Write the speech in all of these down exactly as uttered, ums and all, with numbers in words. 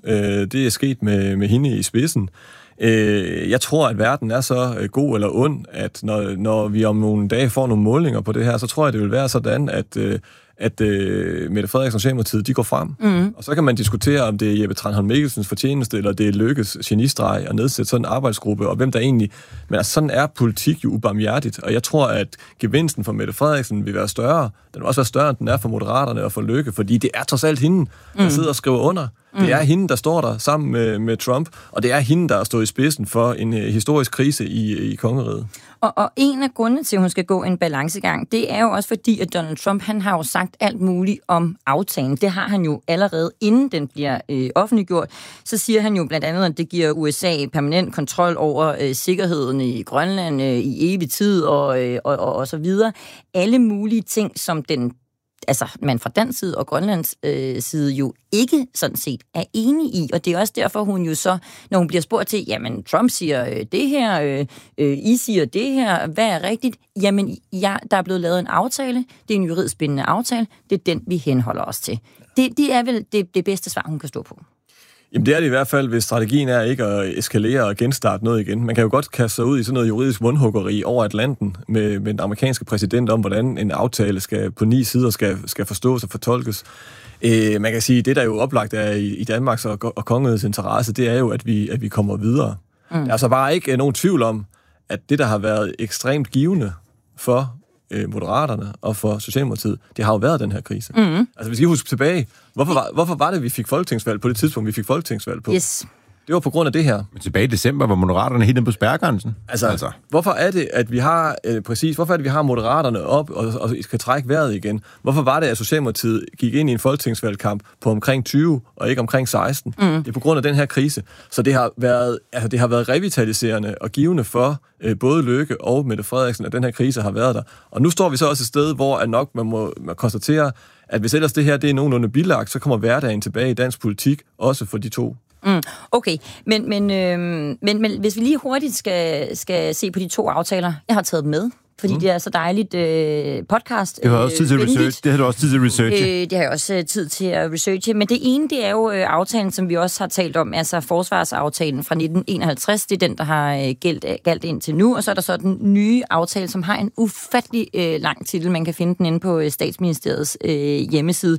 Øh, det er sket med, med hende i spidsen. Øh, jeg tror, at verden er så god eller ond, at når, når vi om nogle dage får nogle målinger på det her, så tror jeg, det vil være sådan, at... Øh, at øh, Mette Frederiksen og Socialdemokratiet, de går frem. Mm. Og så kan man diskutere, om det er Jeppe Tranholm Mikkelsens fortjeneste, eller det er Løkkes genistreg at nedsætte sådan en arbejdsgruppe, og hvem der egentlig... Men altså, sådan er politik jo ubarmhjertigt, og jeg tror, at gevinsten for Mette Frederiksen vil være større. Den vil også være større, end den er for Moderaterne og for Løkke, fordi det er trods alt hende, der mm. sidder og skriver under. Det er hende, der står der sammen med, med Trump, og det er hende, der står i spidsen for en uh, historisk krise i, i kongeriget. Og, og en af grundene til, at hun skal gå en balancegang, det er jo også fordi, at Donald Trump, han har jo sagt alt muligt om aftalen. Det har han jo allerede, inden den bliver øh, offentliggjort. Så siger han jo blandt andet, at det giver U S A permanent kontrol over øh, sikkerheden i Grønland øh, i evig tid og, øh, og, og, og så videre. Alle mulige ting, som den altså man fra dansk side og Grønlands øh, side jo ikke sådan set er enige i, og det er også derfor, hun jo så, når hun bliver spurgt til, jamen Trump siger øh, det her, øh, øh, I siger det her, hvad er rigtigt? Jamen, ja, der er blevet lavet en aftale, det er en juridisk bindende aftale, det er den, vi henholder os til. Det, det er vel det, det bedste svar, hun kan stå på. Jamen det er det i hvert fald, hvis strategien er ikke at eskalere og genstarte noget igen. Man kan jo godt kaste sig ud i sådan noget juridisk mundhuggeri over Atlanten med, med den amerikanske præsident om, hvordan en aftale skal på ni sider skal, skal forstås og fortolkes. Øh, man kan sige, at det, der jo oplagt er i, i Danmarks og, og kongerigets interesse, det er jo, at vi, at vi kommer videre. Mm. Der er altså bare ikke nogen tvivl om, at det, der har været ekstremt givende for Moderaterne og for Socialdemokratiet, det har jo været den her krise. Mm. Altså, vi skal huske tilbage. Hvorfor var, hvorfor var det, vi fik folketingsvalg på det tidspunkt, vi fik folketingsvalg på? Yes. Det var på grund af det her. Men tilbage i december var Moderaterne helt nede på spærregrænsen. Altså, altså, hvorfor er det, at vi har øh, præcis, hvorfor er det, vi har Moderaterne op og, og skal trække vejret igen? Hvorfor var det, at Socialdemokratiet gik ind i en folketingsvalgkamp på omkring tyve og ikke omkring seksten? Mm. Det er på grund af den her krise. Så det har været, altså, det har været revitaliserende og givende for øh, både Løkke og Mette Frederiksen, at den her krise har været der. Og nu står vi så også et sted, hvor at nok man må man konstatere, at hvis ellers det her det er nogenlunde bilagt, så kommer hverdagen tilbage i dansk politik, også for de to. Mm, okay, men, men, øh, men, men hvis vi lige hurtigt skal, skal se på de to aftaler, jeg har taget med, fordi mm. det er så dejligt øh, podcast. Det har også tid til øh, research. Det har du også tid til at researche. Øh, det har jeg også øh, tid til at researche. Men det ene, det er jo øh, aftalen, som vi også har talt om, altså forsvarsaftalen fra nitten enoghalvtreds. Det er den, der har øh, gældt, gældt indtil nu. Og så er der så den nye aftale, som har en ufattelig øh, lang titel. Man kan finde den inde på øh, Statsministeriets øh, hjemmeside.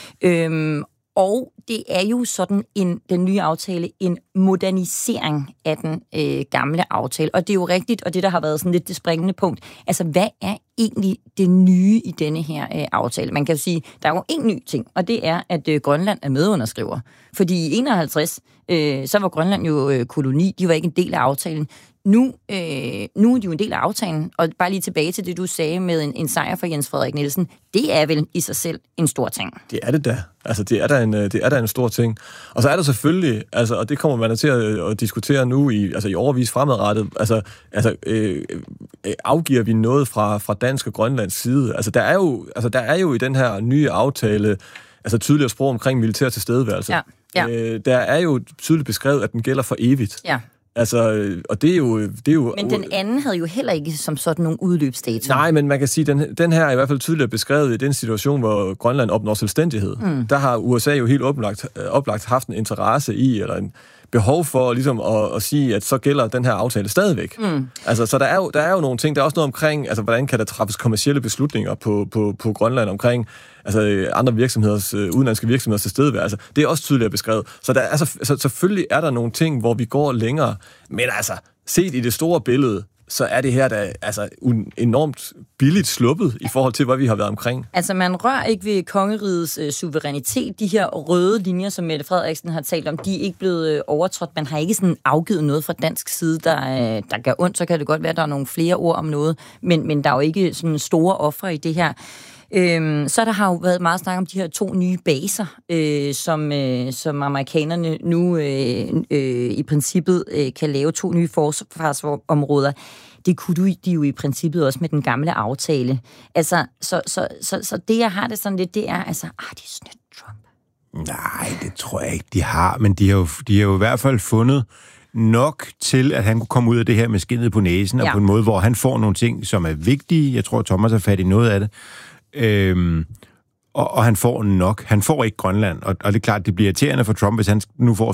Øhm, Og det er jo sådan en, den nye aftale, en modernisering af den øh, gamle aftale. Og det er jo rigtigt, og det der har været sådan lidt det springende punkt. Altså, hvad er egentlig det nye i denne her øh, aftale? Man kan jo sige, der er jo en ny ting, og det er, at øh, Grønland er medunderskriver. Fordi i enoghalvtreds, øh, så var Grønland jo øh, koloni, de var ikke en del af aftalen. Nu, øh, nu er de jo en del af aftalen, og bare lige tilbage til det, du sagde med en, en sejr for Jens Frederik Nielsen, det er vel i sig selv en stor ting. Det er det da. Altså, det er da en, det er da en stor ting. Og så er der selvfølgelig, altså, og det kommer man til at, at diskutere nu i, altså, i overvis fremadrettet, altså, altså øh, øh, afgiver vi noget fra, fra dansk og Grønlands side? Altså, der er jo, altså, der er jo i den her nye aftale, altså tydeligere sprog omkring militær tilstedeværelse. Ja, ja. Øh, der er jo tydeligt beskrevet, at den gælder for evigt. Ja. Altså, og det er jo... Det er jo men den anden havde jo heller ikke som sådan nogle udløbsdato. Nej, men man kan sige, at den, den her er i hvert fald tydeligt beskrevet i den situation, hvor Grønland opnår selvstændighed. Mm. Der har U S A jo helt oplagt, oplagt haft en interesse i, eller en behov for ligesom at, at sige, at så gælder den her aftale stadigvæk. Mm. Altså, så der er, jo, der er jo nogle ting, der er også noget omkring, altså, hvordan kan der træffes kommercielle beslutninger på, på, på Grønland omkring altså, andre virksomheders, udenlandske virksomheders tilstedeværelse. Det er også tydeligt beskrevet. Så, der, altså, så selvfølgelig er der nogle ting, hvor vi går længere, men altså, set i det store billede, så er det her da altså enormt billigt sluppet i forhold til, hvad vi har været omkring. Altså, man rører ikke ved kongerigets øh, suverænitet. De her røde linjer, som Mette Frederiksen har talt om, de er ikke blevet øh, overtrådt. Man har ikke sådan afgivet noget fra dansk side, der, øh, der gør ondt. Så kan det godt være, at der er nogle flere ord om noget, men, men der er jo ikke sådan store ofre i det her. Øhm, så der har jo været meget snak om de her to nye baser, øh, som, øh, som amerikanerne nu øh, øh, i princippet øh, kan lave to nye forsvarsområder. Det kunne de jo i princippet også med den gamle aftale. Altså, så, så, så, så det, jeg har det sådan lidt, det er, altså, ah, de snydt Trump. Nej, det tror jeg ikke, de har, men de har jo, de har jo i hvert fald fundet nok til, at han kunne komme ud af det her med skindet på næsen, ja. Og på en måde, hvor han får nogle ting, som er vigtige. Jeg tror, Thomas er fat i noget af det. Øhm, og, og han får nok. Han får ikke Grønland, og, og det er klart, det bliver irriterende for Trump, hvis han nu får